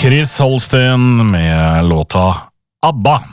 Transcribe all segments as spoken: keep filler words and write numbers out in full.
Chris Holsten med låta ABBA.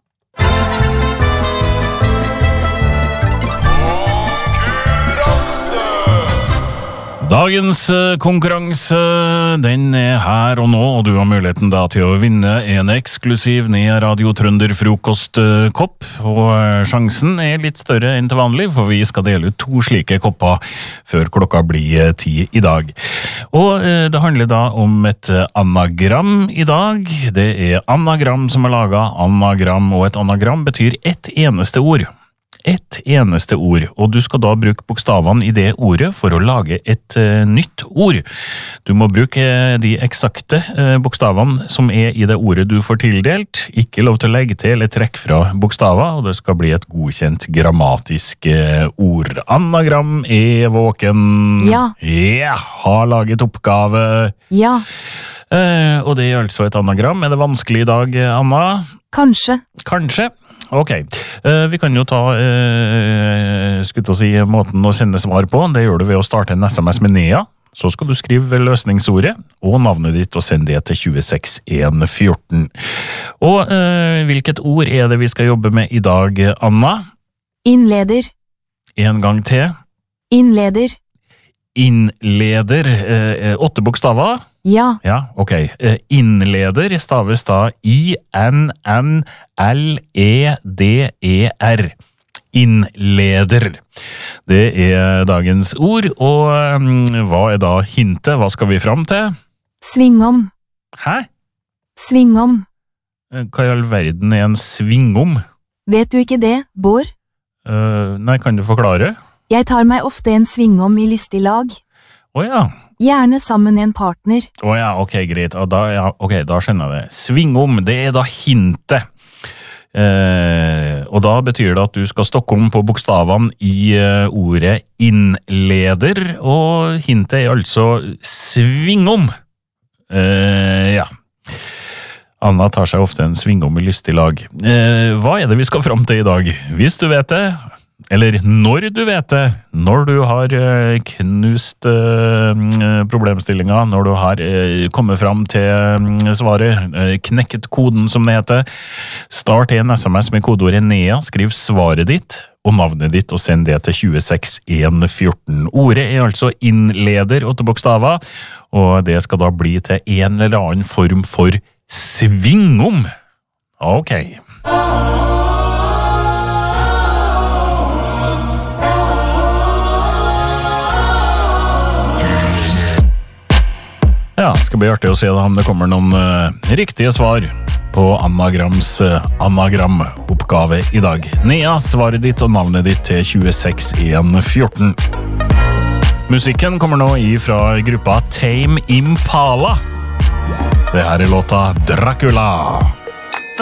Dagens konkurranse, den er her og nå, og du har muligheten da til å vinne en eksklusiv Nea Radio Trønder frokostkopp, og sjansen er litt større enn til vanlig, for vi skal dele ut to slike kopper før klokka blir ti i dag. Og det handler da om et anagram i dag. Det er anagram som er laget, anagram, og et anagram betyr ett eneste ord. Et eneste ord, og du skal da bruke bokstavene i det ordet for å lage et uh, nytt ord. Du må bruke de eksakte uh, bokstavene som er i det ordet du får tildelt, ikke lov til å legge til eller trekke fra bokstaver, og det skal bli et godkjent grammatisk uh, ord. Anagram er våken. Ja. Ja, har laget oppgave. Ja. Uh, og det er altså et anagram. Er det vanskelig i dag, Anna? Kanskje. Kanskje. Ok, uh, vi kan jo ta uh, skulle til å si, måten å sende svar på. Det gjør du ved å starte en S M S med Nea. Så skal du skrive løsningsordet og navnet ditt og sende det til tjueseks en fjorten. Og uh, hvilket ord er det vi skal jobbe med i dag, Anna? Innleder. En gang til. Innleder. Innleder. Uh, åtte bokstaver? Ja. Ja, ok. Innleder staves da I N N L E D E R. Innleder. Det er dagens ord, og um, hva er da hintet? Hva skal vi fram til? Svingom. Hæ? Svingom. Hva i all verden er en svingom? Vet du ikke det, Bård? Uh, nei, kan du forklare? Jeg tar meg ofte en svingom i lystig lag. Åja. Oh, Gjerne sammen en partner. Å ja, ok, greit. Da, ja, ok, da skjønner jeg det. Svingom, det er da hintet. Eh, og da betyr det at du skal stokke om på bokstavene i uh, ordet innleder, og hintet er altså svingom. Eh, ja. Anna tar seg ofte en svingom i lystig lag. Eh, hva er det vi skal fram til i dag? Hvis du vet det, eller når du vet det, når du har knust problemstillinga, når du har kommet fram til svaret, knekket koden som det heter, start en S M S med kodeordet Nea, skriv svaret ditt og navnet ditt og send det til tjueseks en fjorten. Ordet er altså innleder, åtte bokstaver, og det skal da bli til en eller annen form for svingom. Ok. Ja, skal bli artig å se da om det kommer noen uh, riktige svar på anagrams uh, anagram-oppgave i dag. Nea, svaret ditt og navnet ditt til tjueseks en fjorten. Musikken kommer nå ifra gruppa Tame Impala. Det her er låta Dracula.